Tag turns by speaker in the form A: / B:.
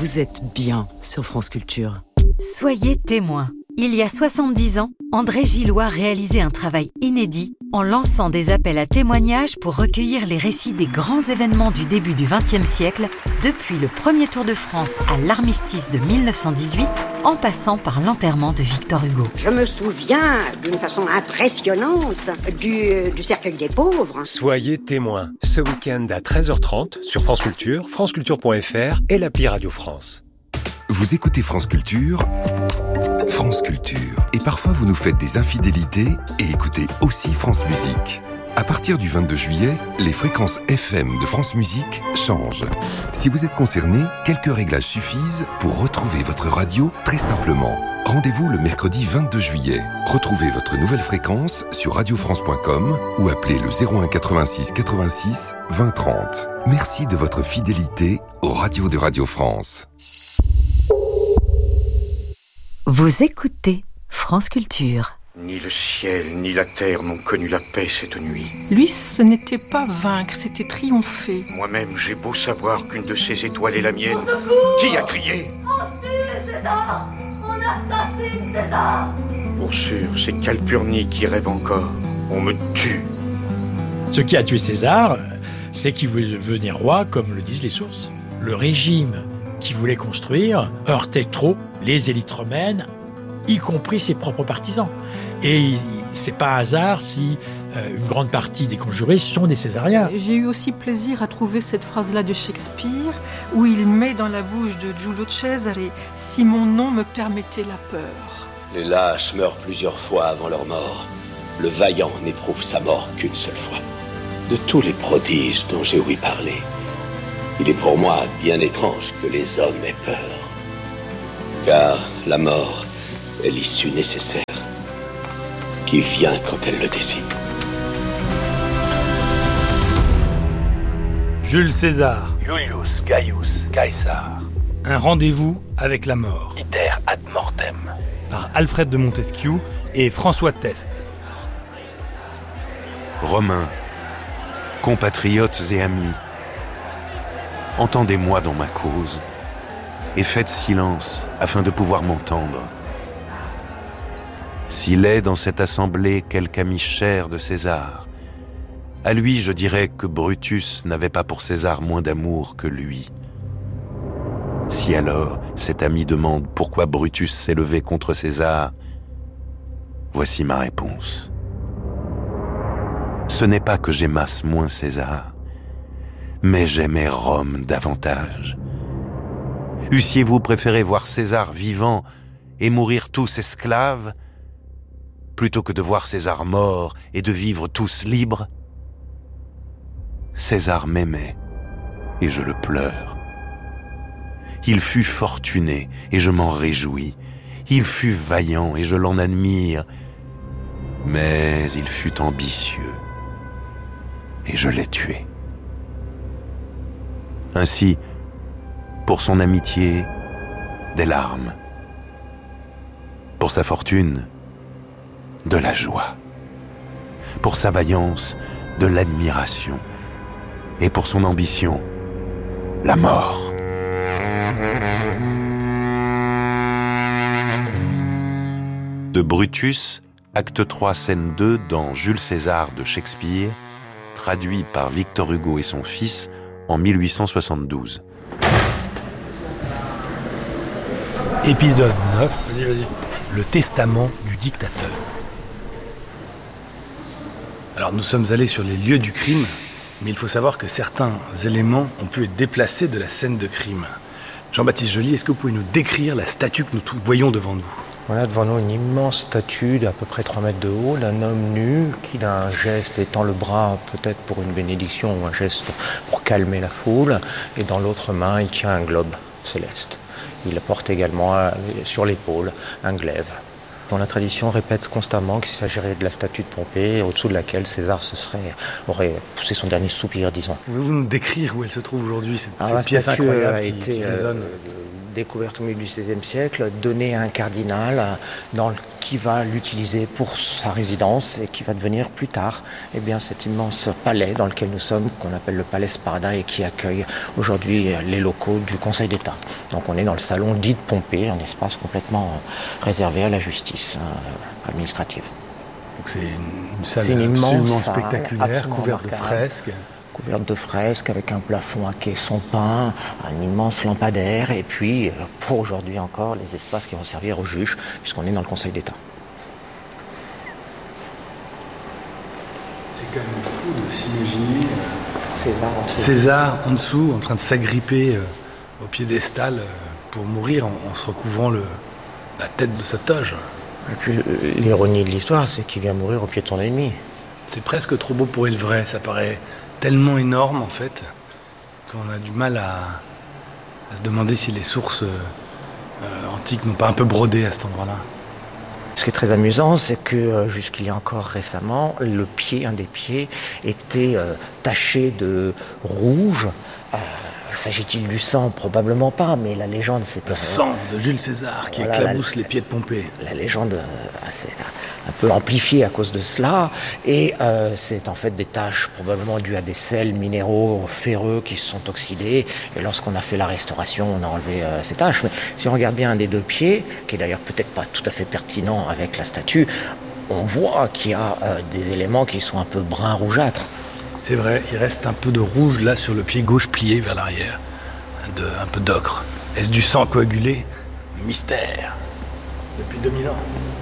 A: vous êtes bien sur France Culture.
B: Soyez témoins. Il y a 70 ans, André Gillois réalisait un travail inédit en lançant des appels à témoignages pour recueillir les récits des grands événements du début du XXe siècle, depuis le premier Tour de France à l'armistice de 1918, en passant par l'enterrement de Victor Hugo.
C: Je me souviens d'une façon impressionnante du cercueil des pauvres.
D: Soyez témoins, ce week-end à 13h30 sur France Culture, franceculture.fr et l'appli Radio France.
E: Vous écoutez France Culture, France Culture. Et parfois vous nous faites des infidélités et écoutez aussi France Musique. À partir du 22 juillet, les fréquences FM de France Musique changent. Si vous êtes concerné, quelques réglages suffisent pour retrouver votre radio très simplement. Rendez-vous le mercredi 22 juillet. Retrouvez votre nouvelle fréquence sur radiofrance.com ou appelez le 01 86 86 20 30. Merci de votre fidélité aux radios de Radio France.
B: Vous écoutez France Culture.
F: Ni le ciel, ni la terre n'ont connu la paix cette nuit.
G: Lui, ce n'était pas vaincre, c'était triompher.
F: Moi-même, j'ai beau savoir qu'une de ces étoiles est la mienne. Qui a crié ?
H: On tue César ! On assassine César !
F: Pour sûr, c'est Calpurnie qui rêve encore. On me tue.
I: Ce qui a tué César, c'est qu'il voulait devenir roi, comme le disent les sources. Le régime qu'il voulait construire heurtait trop les élites romaines, y compris ses propres partisans. Et c'est pas un hasard si une grande partie des conjurés sont des césariens.
G: J'ai eu aussi plaisir à trouver cette phrase-là de Shakespeare, où il met dans la bouche de Giulio Cesare « Si mon nom me permettait la peur ».
J: Les lâches meurent plusieurs fois avant leur mort. Le vaillant n'éprouve sa mort qu'une seule fois. De tous les prodiges dont j'ai ouï parler, il est pour moi bien étrange que les hommes aient peur. Car la mort est l'issue nécessaire qui vient quand elle le décide.
I: Jules César.
J: Julius Gaius Caesar.
I: Un rendez-vous avec la mort.
J: Iter ad mortem.
I: Par Alfred de Montesquieu et François Teste.
E: Romains, compatriotes et amis, entendez-moi dans ma cause et faites silence afin de pouvoir m'entendre. S'il est dans cette assemblée quelque ami cher de César, à lui je dirais que Brutus n'avait pas pour César moins d'amour que lui. Si alors cet ami demande pourquoi Brutus s'est levé contre César, voici ma réponse. Ce n'est pas que j'aimasse moins César, mais j'aimais Rome davantage. Eussiez-vous préféré voir César vivant et mourir tous esclaves, plutôt que de voir César mort et de vivre tous libres ? César m'aimait, et je le pleure. Il fut fortuné, et je m'en réjouis. Il fut vaillant, et je l'en admire. Mais il fut ambitieux, et je l'ai tué. Ainsi, pour son amitié, des larmes. Pour sa fortune, de la joie. Pour sa vaillance, de l'admiration. Et pour son ambition, la mort. De Brutus, acte 3, scène 2 dans Jules César de Shakespeare, traduit par Victor Hugo et son fils en 1872.
I: Épisode 9. Vas-y. Le testament du dictateur.
K: Alors nous sommes allés sur les lieux du crime, mais il faut savoir que certains éléments ont pu être déplacés de la scène de crime. Jean-Baptiste Joly, est-ce que vous pouvez nous décrire la statue que nous voyons devant nous ?
L: Voilà devant nous une immense statue d'à peu près 3 mètres de haut, d'un homme nu qui d'un geste étend le bras peut-être pour une bénédiction ou un geste pour calmer la foule, et dans l'autre main il tient un globe céleste. Il porte également sur l'épaule un glaive, dont la tradition répète constamment qu'il s'agirait de la statue de Pompée, au-dessous de laquelle César aurait poussé son dernier soupir, disons.
K: Pouvez-vous nous décrire où elle se trouve aujourd'hui, cette
L: la
K: pièce
L: statue
K: incroyable
L: a été découverte au milieu du XVIe siècle, donnée à un cardinal qui va l'utiliser pour sa résidence et qui va devenir plus tard cet immense palais dans lequel nous sommes, qu'on appelle le Palais Sparda et qui accueille aujourd'hui les locaux du Conseil d'État. Donc on est dans le salon dit de Pompée, un espace complètement réservé à la justice administrative.
K: Donc c'est une salle absolument spectaculaire, couverte de fresques.
L: Couverte de fresques avec un plafond à caissons peints, un immense lampadaire et puis, pour aujourd'hui encore, les espaces qui vont servir aux juges, puisqu'on est dans le Conseil d'État.
K: C'est quand même fou de s'imaginer
L: César
K: en dessous, en train de s'agripper au piédestal pour mourir en se recouvrant la tête de sa toge.
L: Et puis l'ironie de l'histoire, c'est qu'il vient mourir au pied de son ennemi.
K: C'est presque trop beau pour être vrai, ça paraît tellement énorme en fait qu'on a du mal à se demander si les sources antiques n'ont pas un peu brodé à cet endroit-là.
L: Ce qui est très amusant, c'est que jusqu'il y a encore récemment, un des pieds était taché de rouge. S'agit-il du sang? Probablement pas, mais la légende c'est...
K: Le sang de Jules César qui éclabousse les pieds de Pompée.
L: La légende c'est un peu amplifiée à cause de cela, et c'est en fait des taches probablement dues à des sels minéraux ferreux qui se sont oxydés, et lorsqu'on a fait la restauration, on a enlevé ces taches. Mais si on regarde bien un des deux pieds, qui est d'ailleurs peut-être pas tout à fait pertinent avec la statue, on voit qu'il y a des éléments qui sont un peu brun rougeâtres.
K: C'est vrai, il reste un peu de rouge là sur le pied gauche plié vers l'arrière. Un peu d'ocre. Est-ce du sang coagulé? Mystère. Depuis 2000 ans.